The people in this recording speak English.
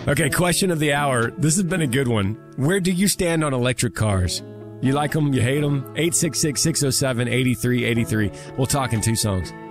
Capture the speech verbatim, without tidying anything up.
Okay, question of the hour. This has been a good one. Where do you stand on electric cars? You like them? You hate them? eight six six, six oh seven, eight three eight three. We'll talk in two songs.